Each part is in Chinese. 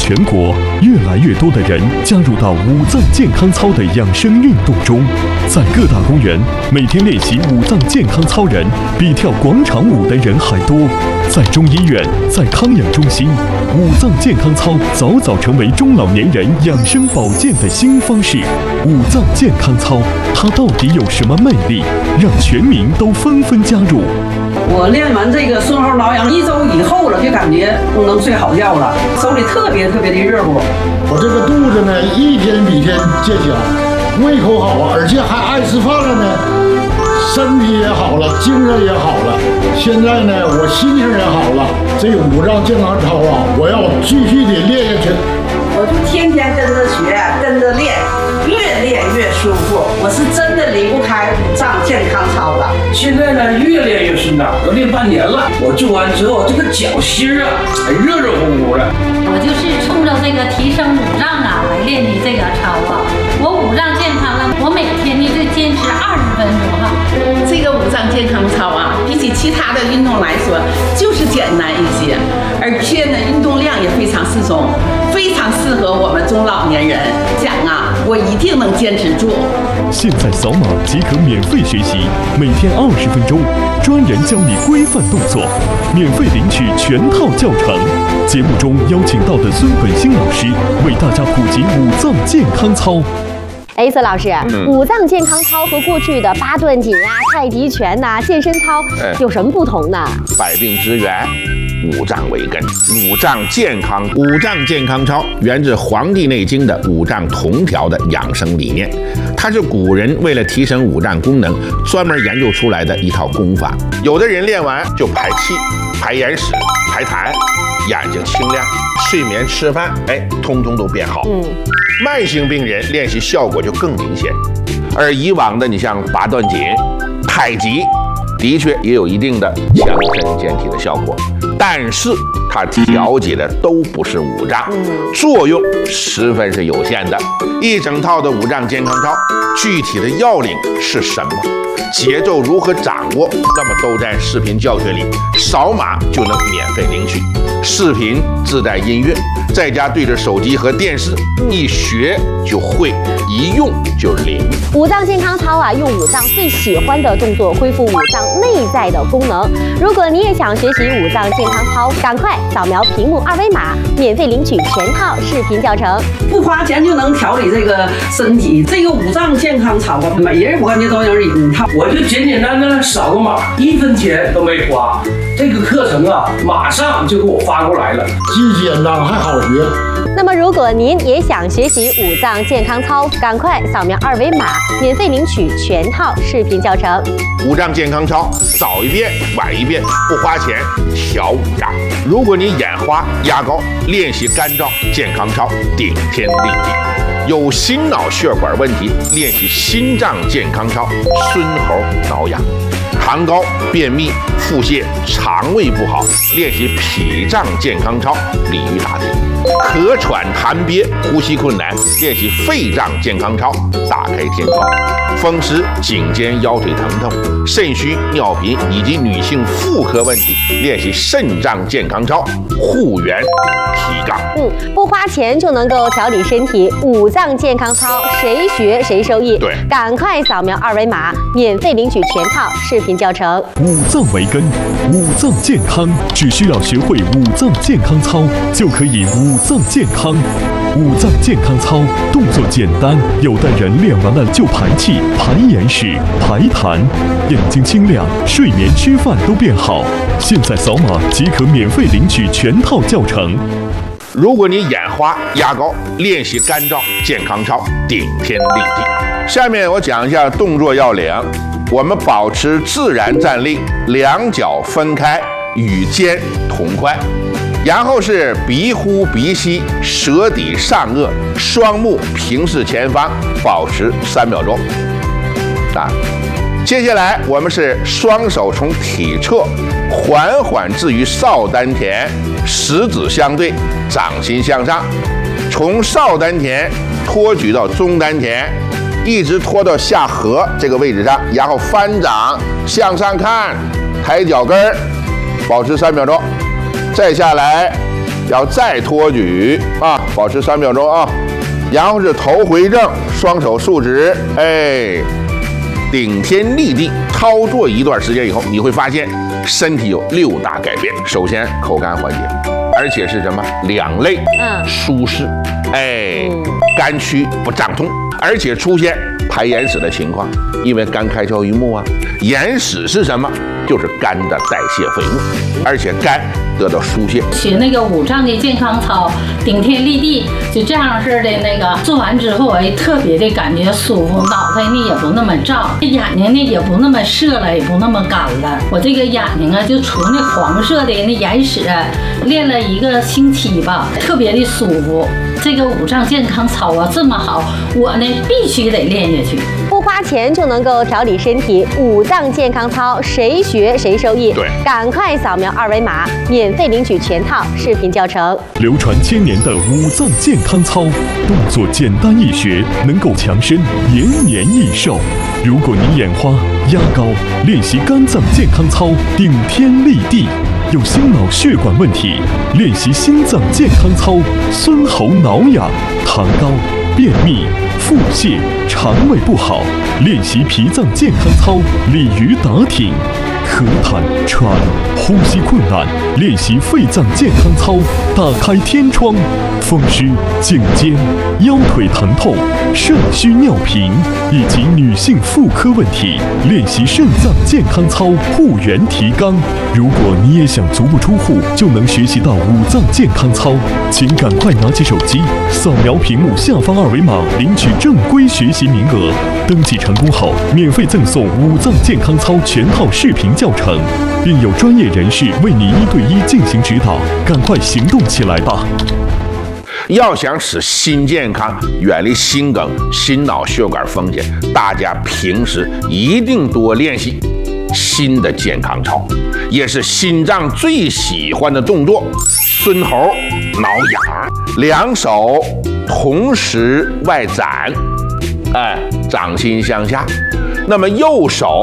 全国，越来越多的人加入到五脏健康操的养生运动中。在各大公园，每天练习五脏健康操人比跳广场舞的人还多。在中医院，在康养中心，五脏健康操早早成为中老年人养生保健的新方式。五脏健康操，它到底有什么魅力，让全民都纷纷加入？ 我练完这个顺后挠痒1周以后了，就感觉能睡好觉了，手里特别的热乎。 我这个肚子呢，一天比一天见小，胃口好啊，而且还爱吃饭了呢，身体也好了，精神也好了。现在呢，我心情也好了。这五脏健康操啊，我要继续的练下去。 我就天天跟着学，跟着练，越练越舒服。我是真的离不开五脏健康操了。 现在呢，越练越顺畅，都练半年了。我做完之后，这个脚心啊，还热热乎乎的。 我就是冲着这个提升五脏啊来练的这个操啊。我五脏健康了，我每天呢就坚持20分钟哈。 这个五脏健康操啊，比起其他的运动来说，就是简单一些，而且呢，运动量也非常适中，非常适合我们中老年人。讲啊，我一定能坚持住。 现在扫码即可免费学习，每天20分钟，专人教你规范动作，免费领取全套教程。节目中邀请到的孙本兴老师为大家普及五脏健康操。 孙老师，五脏健康操和过去的八段锦啊、太极拳呐、健身操有什么不同呢？ 百病之源，五脏为根，五脏健康操源自《黄帝内经》的五脏同调的养生理念，它是古人为了提升五脏功能专门研究出来的一套功法。有的人练完就排气、排眼屎、排痰，眼睛清亮，睡眠、吃饭，通通都变好。慢性病人练习效果就更明显，而以往的你像八段锦、太极，的确也有一定的强身健体的效果，但是它调节的都不是五脏，作用十分是有限的。一整套的五脏健康操，具体的要领是什么？节奏如何掌握？那么都在视频教学里，扫码就能免费领取。视频自带音乐，在家对着手机和电视，一学就会，一用就灵。 五脏健康操啊，用五脏最喜欢的动作恢复五脏内在的功能。如果你也想学习五脏健康操，赶快扫描屏幕2维码，免费领取全套视频教程。 不花钱就能调理这个身体，这个五脏健康操啊，每人我感觉都有一套。 我就简简单单扫个码，1分钱都没花。这个课程啊，马上就给我发过来了， 既简单还好学。 那么，如果您也想学习五脏健康操，赶快扫描2维码，免费领取全套视频教程。 五脏健康操，早一遍晚一遍，不花钱调五脏。如果你眼花、牙膏，练习干燥健康操，顶天立地。有心脑血管问题，练习心脏健康操，孙猴挠痒。痰高、便秘、腹泻、肠胃不好，练习脾脏健康操，鲤鱼打挺。咳喘痰憋、呼吸困难，练习肺脏健康操，大开天窗。风湿、颈肩腰腿疼痛、肾虚、尿频以及女性妇科问题，练习肾脏健康操，护元提杠。 不花钱就能够调理身体，五脏健康操谁学谁受益。 对， 赶快扫描2维码，免费领取全套视频教程。 五脏为根，五脏健康，只需要学会五脏健康操，就可以五脏健康。五脏健康操动作简单，有的人练完了就排气、排眼屎、排痰，眼睛清亮，睡眠、吃饭都变好。现在扫码即可免费领取全套教程。 如果你眼花、牙膏，练习干燥健康操，顶天立地。下面我讲一下动作要领。我们保持自然站立，两脚分开，与肩同宽。然后是鼻呼鼻吸，舌抵上颚，双目平视前方，保持3秒钟。接下来我们是双手从体侧缓缓置于少丹田，食指相对，掌心向上，从少丹田托举到中丹田，一直拖到下颌这个位置上，然后翻掌向上看，抬脚跟儿，保持3秒钟。再下来， 要再托举啊，保持3秒钟啊。然后是头回正，双手竖直，顶天立地。操作一段时间以后，你会发现身体有6大改变。首先口干缓解，而且是什么？两肋舒适，肝区不胀痛，而且出现排眼屎的情况，因为肝开窍于目啊。眼屎是什么？就是肝的代谢废物，而且肝得到疏泄。 学那个5脏的健康操，顶天立地，就这样式的那个做完之后，特别的感觉舒服，脑袋呢也不那么胀，眼睛呢也不那么涩了，也不那么干了。我这个眼睛啊，就除那黄色的那眼屎，练了1个星期吧，特别的舒服。这个5脏健康操啊这么好，我呢必须得练下去。 不花钱就能够调理身体，5脏健康操谁学谁受益。 对， 赶快扫描2维码，免费领取全套视频教程。 流传1000年的5脏健康操，动作简单易学，能够强身，延年益寿。如果你眼花、压高，练习肝脏健康操，顶天立地。有心脑血管问题，练习心脏健康操，孙喉挠痒、痰高、便秘、腹泻、肠胃不好，练习脾脏健康操，鲤鱼打挺。咳痰、喘、呼吸困难，练习肺脏健康操，打开天窗。风湿、颈肩、腰腿疼痛、肾虚尿频以及女性妇科问题，练习肾脏健康操，护元提肛。如果你也想足不出户就能学习到5脏健康操，请赶快拿起手机，扫描屏幕下方2维码，领取正规学习名额。登记成功后，免费赠送5脏健康操全套视频教程，并有专业人士为你1对1进行指导。赶快行动起来吧！ 要想使心健康，远离心梗、心脑血管风险，大家平时一定多练习心的健康操，也是心脏最喜欢的动作。孙喉挠痒，2手同时外展，掌心向下。那么右手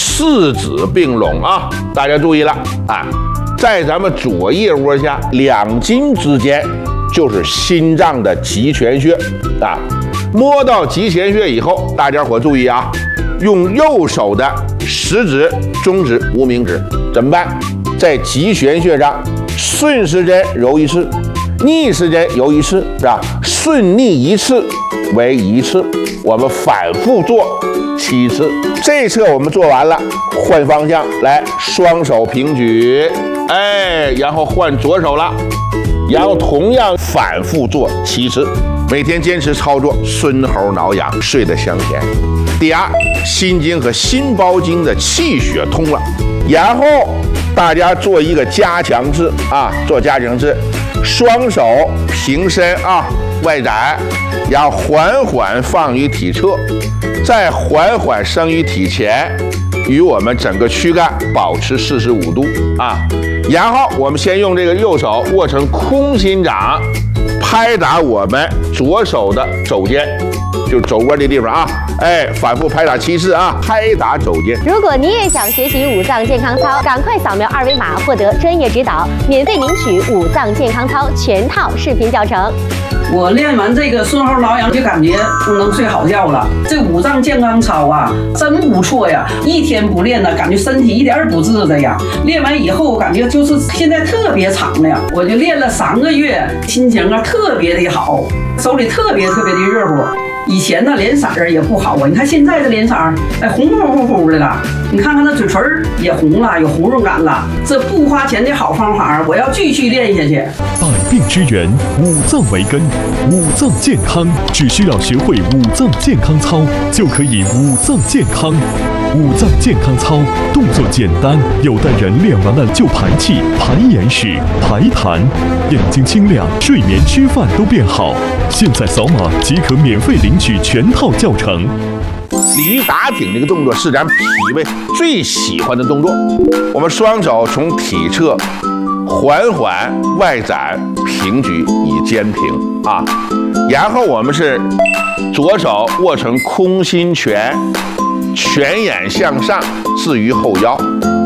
4指并拢啊，大家注意了啊，在咱们左腋窝下2筋之间就是心脏的极泉穴啊。摸到极泉穴以后，大家伙注意啊，用右手的食指、中指、无名指怎么办？在极泉穴上顺时针揉1次，逆时针揉1次，是吧？顺逆1次为1次，我们反复做7次。这侧我们做完了，换方向来，双手平举，然后换左手了，然后同样反复做7次。每天坚持操作，孙喉挠痒，睡得香甜。第二，心经和心包经的气血通了，然后大家做一个加强式啊，做加强式，双手平伸啊，外展，然后缓缓放于体侧，再缓缓升于体前，与我们整个躯干保持45度啊。然后我们先用这个右手握成空心掌，拍打我们左手的肘尖，就是肘窝的地方啊，反复拍打7次啊，拍打肘尖。 如果你也想学习5脏健康操，赶快扫描2维码，获得专业指导，免费领取5脏健康操全套视频教程。 我练完这个孙喉挠痒，就感觉能睡好觉了。这5脏健康操啊，真不错呀！一天不练呢，感觉身体一点不治的呀。练完以后，感觉就是现在特别长了呀。我就练了3个月，心情啊特别的好，手里特别的热乎。以前呢脸色儿也不好啊，你看现在这脸色儿，红乎乎的了。你看看那嘴唇也红了，有红润感了。这不花钱的好方法，我要继续练下去。 百病之源，5脏为根，5脏健康，只需要学会5脏健康操，就可以5脏健康。5脏健康操动作简单，有的人练完了就排气、排眼屎、排痰，眼睛清亮，睡眠、吃饭都变好。现在扫码即可免费领取全套教程。 鲤鱼打挺这个动作是咱脾胃最喜欢的动作。我们双手从体侧缓缓外展平举以肩平啊，然后我们是左手握成空心拳，拳眼向上置于后腰，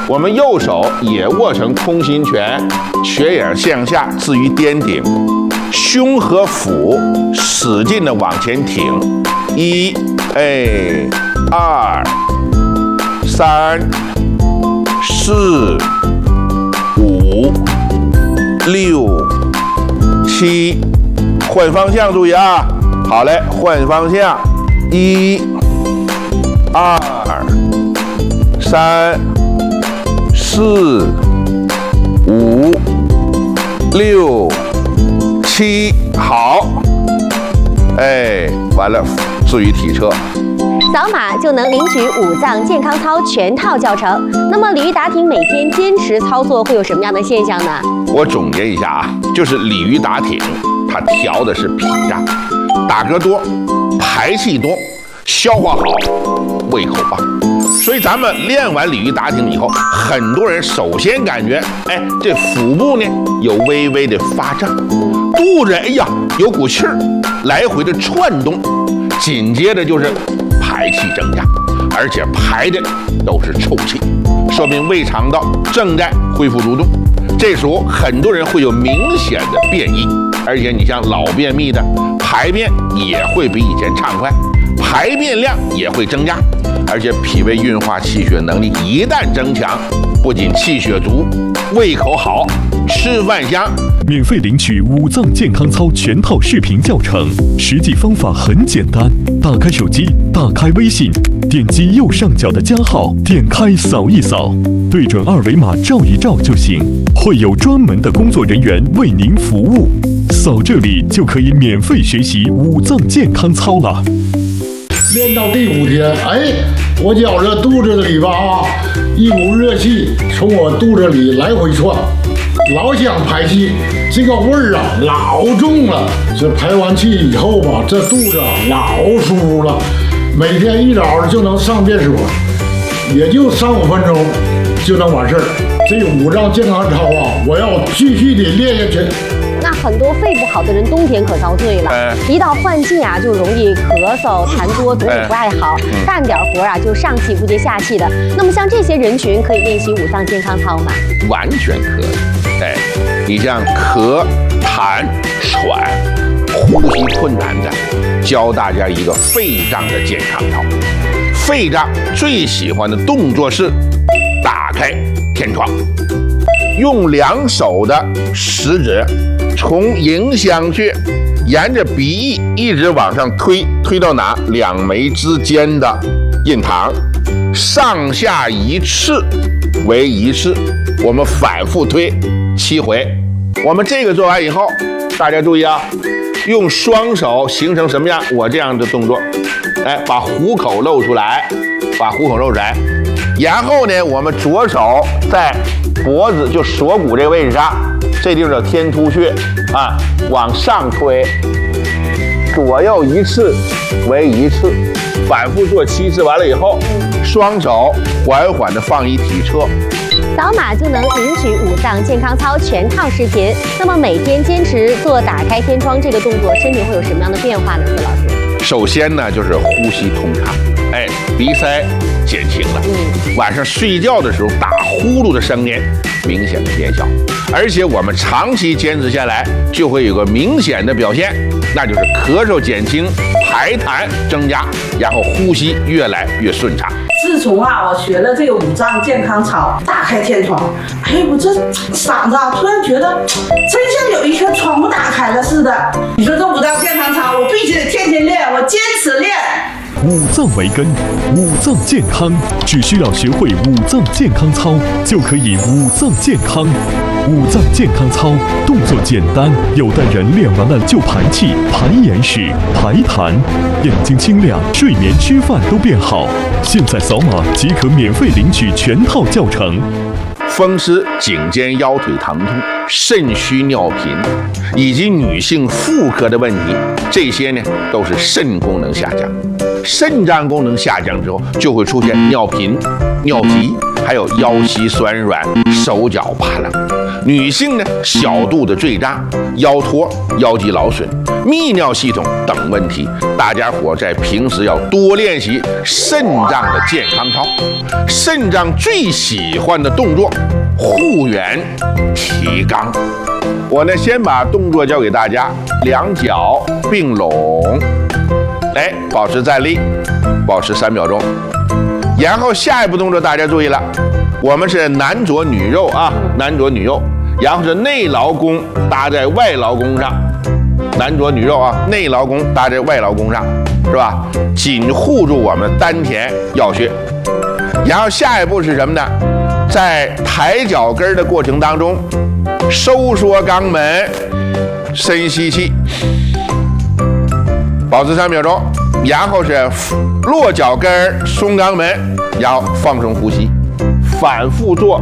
我们右手也握成空心拳，拳眼向下置于颠顶，胸和腹使劲的往前挺。1、2、3、4、5、6、7，换方向，注意啊！好嘞，换方向。1、2、3、4、5、6、7，好。完了，至于体车。 扫码就能领取五脏健康操全套教程。那么鲤鱼打挺每天坚持操作会有什么样的现象呢？ 我总结一下啊，就是鲤鱼打挺，它调的是脾脏，打嗝多，排气多，消化好，胃口棒。所以咱们练完鲤鱼打挺以后，很多人首先感觉，这腹部呢有微微的发胀，肚子有股气儿来回的窜动，紧接着就是排气增加，而且排的都是臭气，说明胃肠道正在恢复蠕动。这时候很多人会有明显的便意，而且你像老便秘的，排便也会比以前畅快，排便量也会增加，而且脾胃运化气血能力一旦增强，不仅气血足，胃口好，吃饭香。 免费领取五脏健康操全套视频教程，实际方法很简单，打开手机，打开微信，点击右上角的加号，点开扫一扫，对准二维码照一照就行，会有专门的工作人员为您服务。扫这里就可以免费学习五脏健康操了。 练到第5天，我觉着肚子里吧一股热气从我肚子里来回窜，老想排气，这个味儿老重了。这排完气以后吧，这肚子老舒服了。每天一早就能上便所，也就3、5分钟就能完事儿。这五脏健康操我要继续的练下去。 那很多肺不好的人冬天可遭罪了，一到换季就容易咳嗽、痰多，总也不爱好，干点活就上气不接下气的。那么像这些人群可以练习五脏健康操吗？ 完全可以。你像咳、痰、喘、呼吸困难的，教大家一个肺脏的健康操。肺脏最喜欢的动作是打开天窗，用2手的食指从迎香穴沿着鼻翼一直往上推到哪？2眉之间的印堂，上下1次为1次，我们反复推7回。我们这个做完以后，大家注意啊，用双手形成什么样？我这样的动作，把虎口露出来，然后呢，我们左手在脖子就锁骨这个位置上，这地方叫天突穴往上推，左右1次为1次，反复做7次。完了以后，双手缓缓的放一体侧。 扫码就能领取五脏健康操全套视频。那么每天坚持做打开天窗这个动作，身体会有什么样的变化呢？孙老师， 首先呢，就是呼吸通畅，鼻塞减轻了，晚上睡觉的时候打呼噜的声音明显的减小，而且我们长期坚持下来，就会有个明显的表现，那就是咳嗽减轻，排痰增加，然后呼吸越来越顺畅。 自从我学了这个五脏健康操，打开天窗，我这嗓子突然觉得真像有一颗窗户打开了似的。你说这五脏健康操，我必须得天天练，我坚持练。 五脏为根，五脏健康，只需要学会五脏健康操，就可以五脏健康。五脏健康操动作简单，有的人练完了就排气、排眼屎、排痰，眼睛清亮，睡眠吃饭都变好。现在扫码即可免费领取全套教程。 风湿、颈肩腰腿疼痛、肾虚尿频，以及女性妇科的问题，这些呢都是肾功能下降。肾脏功能下降之后，就会出现尿频、尿急，还有腰膝酸软、手脚发冷。 女性呢，小肚子坠胀、腰托、腰肌劳损、泌尿系统等问题，大家伙在平时要多练习肾脏的健康操。肾脏最喜欢的动作，护圆提肛。我呢，先把动作教给大家，两脚并拢，来保持站立，保持3秒钟。然后下一步动作大家注意了，我们是男左女右啊，男左女右，然后是内劳宫搭在外劳宫上，男左女右啊，内劳宫搭在外劳宫上，是吧？紧护住我们丹田要穴。然后下一步是什么呢？在抬脚跟的过程当中，收缩肛门，深吸气，保持3秒钟。然后是落脚跟，松肛门，然后放松呼吸，反复做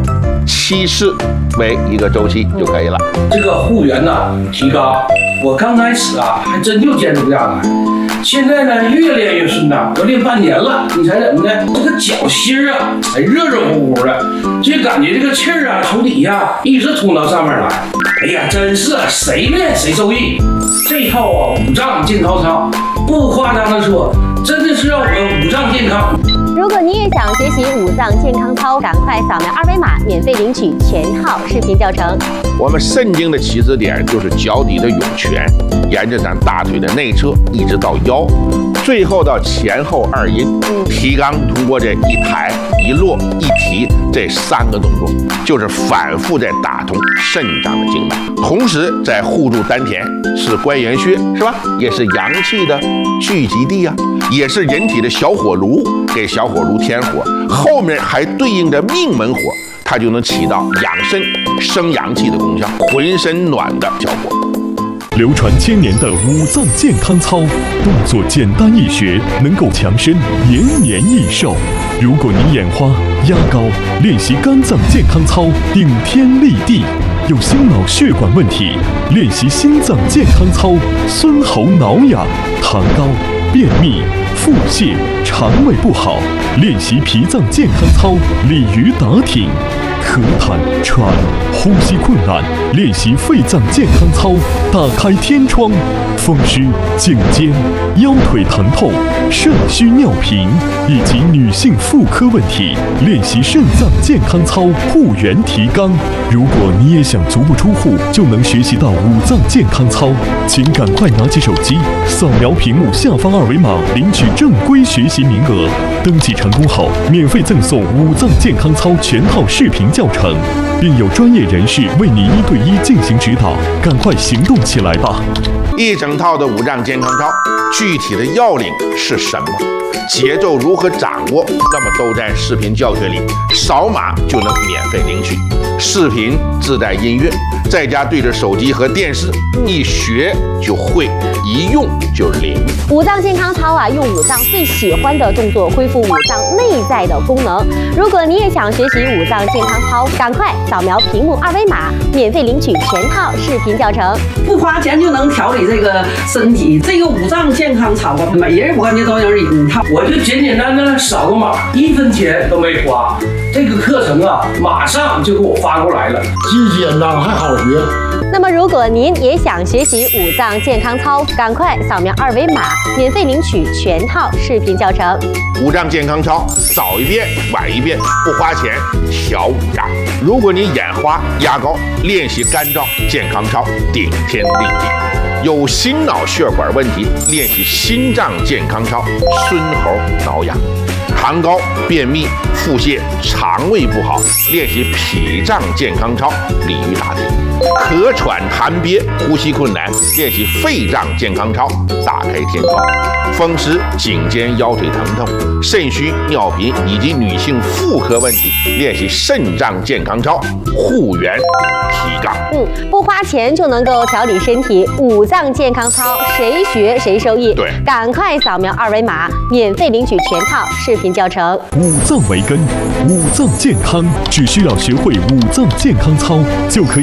7次为一个周期就可以了。 这个护圆呢，提肛，我刚开始啊还真就坚持不下来，现在呢越练越顺当，我练半年了，你猜怎么的？这个脚心啊，还热热乎乎的，就感觉这个气儿啊从底下一直冲到上面来。哎呀，真是谁练谁受益。这套啊5脏健康操，不夸张的说，真的是让我们5脏健康。 如果你也想学习5脏健康操，赶快扫描2维码，免费领取全套视频教程。 我们肾经的起始点就是脚底的涌泉，沿着咱大腿的内侧一直到腰，最后到前后2阴。提肛通过这一抬一落一提这3个动作，就是反复在打通肾脏的经脉，同时在护住丹田，是关元穴，是吧？也是阳气的聚集地啊，也是人体的小火炉，给小火炉添火，后面还对应着命门火，它就能起到养肾生阳气的功效，浑身暖的效果。 流传1000年的5脏健康操，动作简单易学，能够强身，延年益寿。如果你眼花、压高，练习肝脏健康操，顶天立地；有心脑血管问题，练习心脏健康操，孙喉挠痒；糖高、便秘、腹泻、肠胃不好，练习脾脏健康操，鲤鱼打挺；咳痰、喘、呼吸困难，练习肺脏健康操，打开天窗；风湿、颈肩、腰腿疼痛、肾虚尿频以及女性妇科问题，练习肾脏健康操，护圆提肛。如果你也想足不出户就能学习到5脏健康操，请赶快拿起手机，扫描屏幕下方2维码，领取正规学习名额。登记成功后，免费赠送5脏健康操全套视频教程，并有专业人士为你1对1进行指导。赶快行动起来吧！ 一整套的5脏健康操，具体的要领是什么？节奏如何掌握？那么都在视频教学里，扫码就能免费领取。视频自带音乐，在家对着手机和电视，一学就会，一用就灵。 5脏健康操啊，用5脏最喜欢的动作恢复5脏内在的功能。如果你也想学习5脏健康操，赶快扫描屏幕2维码，免费领取全套视频教程。 不花钱就能调理这个身体，这个5脏健康操啊，每人我感觉都有一套。 我就简简单单扫个码，1分钱都没花。这个课程啊，马上就给我发过来了， 既简单还好学。 那么，如果您也想学习5脏健康操，赶快扫描2维码，免费领取全套视频教程。 5脏健康操，早一遍晚一遍，不花钱调5脏。如果你眼花、压高，练习肝脏健康操，顶天立地。有心脑血管问题，练习心脏健康操，孙喉挠痒；糖高、便秘、腹泻、肠胃不好，练习脾脏健康操，鲤鱼打挺；咳喘痰憋、呼吸困难，练习肺脏健康操，打开天窗；风湿、颈肩、腰腿疼痛、肾虚、尿频以及女性妇科问题，练习肾脏健康操，护圆提肛。 不花钱就能够调理身体，5脏健康操，谁学谁受益。 对， 赶快扫描2维码，免费领取全套视频教程。 5脏为根，5脏健康，只需要学会5脏健康操，就可以5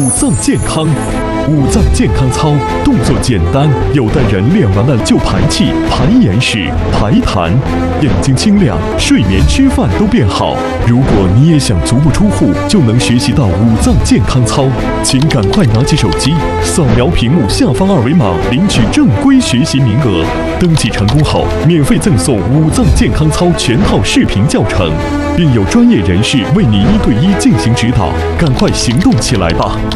五脏健康。五脏健康操动作简单，有的人练完了就排气、排眼屎、排痰，眼睛清亮，睡眠、吃饭都变好。如果你也想足不出户就能学习到五脏健康操，请赶快拿起手机，扫描屏幕下方2维码，领取正规学习名额。登记成功后，免费赠送五脏健康操全套视频教程，并有专业人士为你1对1进行指导。赶快行动起来吧！